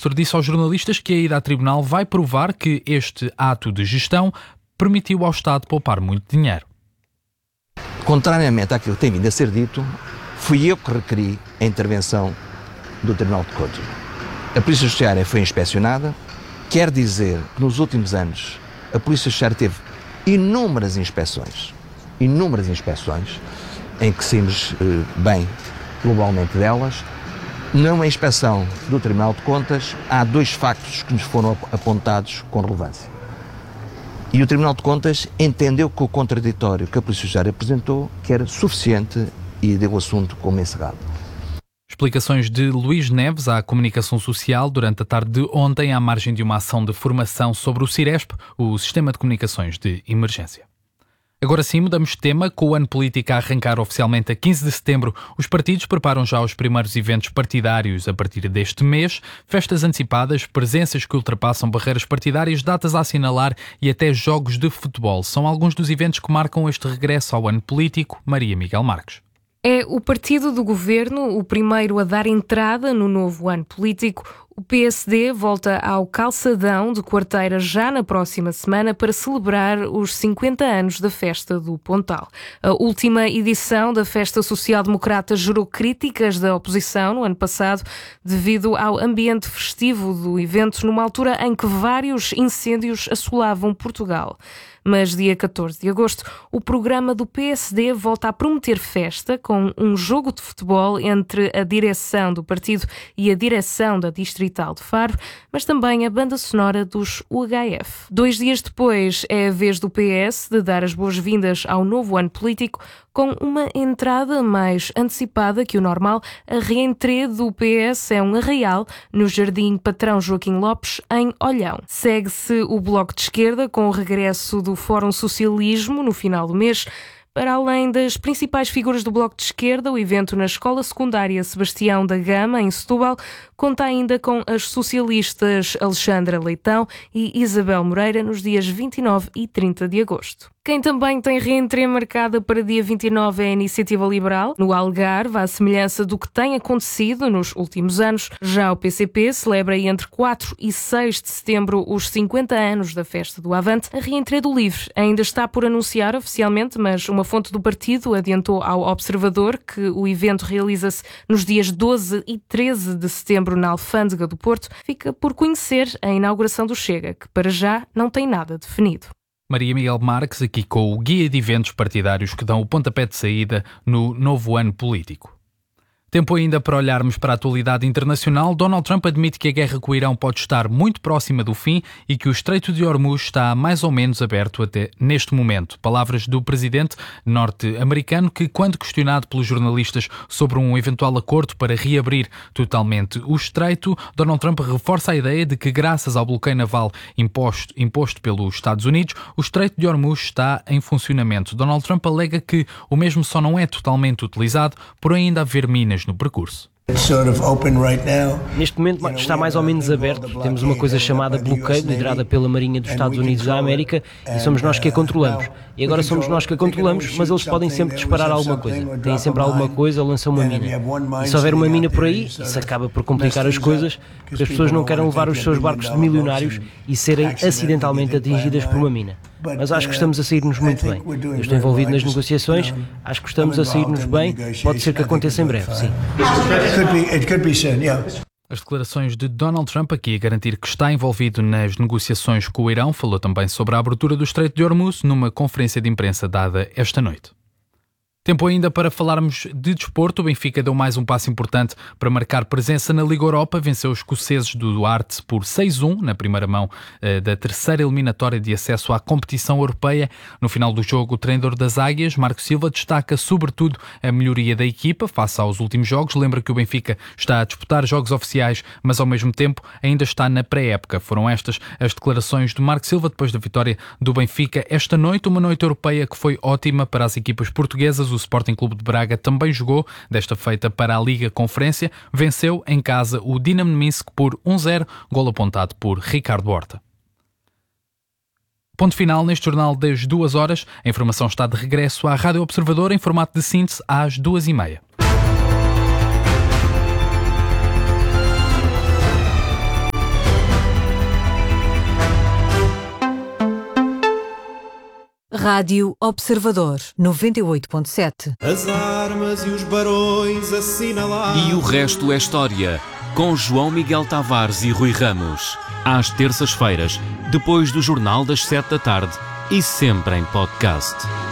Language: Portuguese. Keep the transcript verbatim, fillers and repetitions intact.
primeiro-ministro disse aos jornalistas que a ida a tribunal vai provar que este ato de gestão permitiu ao Estado poupar muito dinheiro. Contrariamente àquilo que tem vindo a ser dito, fui eu que requeri a intervenção do Tribunal de Contas. A Polícia Judiciária foi inspecionada, quer dizer que nos últimos anos a Polícia Judiciária teve inúmeras inspeções, inúmeras inspeções, em que saímos eh, bem globalmente delas. Numa inspeção do Tribunal de Contas, há dois factos que nos foram apontados com relevância. E o Tribunal de Contas entendeu que o contraditório que a Polícia Judiciária apresentou que era suficiente e deu o assunto como encerrado. Explicações de Luís Neves à Comunicação Social durante a tarde de ontem à margem de uma ação de formação sobre o Ciresp, o Sistema de Comunicações de Emergência. Agora sim, mudamos de tema. Com o ano político a arrancar oficialmente a quinze de setembro, os partidos preparam já os primeiros eventos partidários a partir deste mês. Festas antecipadas, presenças que ultrapassam barreiras partidárias, datas a assinalar e até jogos de futebol. São alguns dos eventos que marcam este regresso ao ano político. Maria Miguel Marques. É o partido do governo o primeiro a dar entrada no novo ano político. O P S D volta ao calçadão de quarteira já na próxima semana para celebrar os cinquenta anos da Festa do Pontal. A última edição da Festa Social-Democrata gerou críticas da oposição no ano passado devido ao ambiente festivo do evento, numa altura em que vários incêndios assolavam Portugal. Mas dia catorze de agosto, o programa do P S D volta a prometer festa com um jogo de futebol entre a direção do partido e a direção da Distrital de Faro, mas também a banda sonora dos U H F. Dois dias depois é a vez do P S de dar as boas-vindas ao novo ano político com uma entrada mais antecipada que o normal. A reentrée do P S é um arraial no Jardim Patrão Joaquim Lopes, em Olhão. Segue-se o Bloco de Esquerda com o regresso do Fórum Socialismo no final do mês. Para além das principais figuras do Bloco de Esquerda, o evento na Escola Secundária Sebastião da Gama, em Setúbal, conta ainda com as socialistas Alexandra Leitão e Isabel Moreira nos dias vinte e nove e trinta de agosto. Quem também tem reentrée marcada para dia vinte e nove é a Iniciativa Liberal, no Algarve, à semelhança do que tem acontecido nos últimos anos. Já o P C P celebra entre quatro e seis de setembro os cinquenta anos da Festa do Avante. A reentrée do Livre ainda está por anunciar oficialmente, mas uma fonte do partido adiantou ao Observador que o evento realiza-se nos dias doze e treze de setembro na Alfândega do Porto. Fica por conhecer a inauguração do Chega, que para já não tem nada definido. Maria Miguel Marques, aqui com o guia de eventos partidários que dão o pontapé de saída no novo ano político. Tempo ainda para olharmos para a atualidade internacional. Donald Trump admite que a guerra com o Irão pode estar muito próxima do fim e que o Estreito de Hormuz está mais ou menos aberto até neste momento. Palavras do presidente norte-americano que, quando questionado pelos jornalistas sobre um eventual acordo para reabrir totalmente o Estreito, Donald Trump reforça a ideia de que, graças ao bloqueio naval imposto, imposto pelos Estados Unidos, o Estreito de Hormuz está em funcionamento. Donald Trump alega que o mesmo só não é totalmente utilizado por ainda haver minas no percurso. Neste momento está mais ou menos aberto. Temos uma coisa chamada bloqueio, liderada pela Marinha dos Estados Unidos da América, e somos nós que a controlamos. E agora somos nós que a controlamos, mas eles podem sempre disparar alguma coisa. Têm sempre alguma coisa ou lançam uma mina. E se houver uma mina por aí, isso acaba por complicar as coisas, porque as pessoas não querem levar os seus barcos de milionários e serem acidentalmente atingidas por uma mina. Mas acho que estamos a sair-nos muito bem. Eu estou envolvido nas negociações, acho que estamos a sair-nos bem, pode ser que aconteça em breve, sim. As declarações de Donald Trump aqui a garantir que está envolvido nas negociações com o Irão. Falou também sobre a abertura do Estreito de Hormuz numa conferência de imprensa dada esta noite. Tempo ainda para falarmos de desporto. O Benfica deu mais um passo importante para marcar presença na Liga Europa. Venceu os escoceses do Duarte por seis a um na primeira mão eh, da terceira eliminatória de acesso à competição europeia. No final do jogo, o treinador das Águias, Marco Silva, destaca sobretudo a melhoria da equipa face aos últimos jogos. Lembra que o Benfica está a disputar jogos oficiais, mas ao mesmo tempo ainda está na pré-época. Foram estas as declarações de Marco Silva depois da vitória do Benfica esta noite. Uma noite europeia que foi ótima para as equipas portuguesas. O Sporting Clube de Braga também jogou, desta feita para a Liga Conferência. Venceu em casa o Dinamo de Minsk por um a zero, golo apontado por Ricardo Horta. Ponto final neste jornal das duas horas. A informação está de regresso à Rádio Observador em formato de síntese às duas e meia. Rádio Observador, noventa e oito ponto sete. As armas e os barões assinalados. E o resto é história, com João Miguel Tavares e Rui Ramos. Às terças-feiras, depois do Jornal das Sete da Tarde e sempre em podcast.